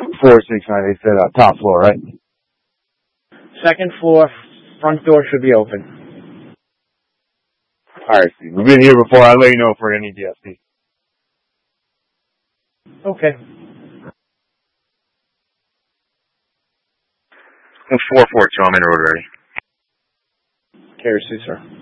469. They said top floor, right? Second floor, front door should be open. All right, Steve. We've been here before. I'll let you know for any DSP. Okay. 442, I'm in road ready. Care to see, sir.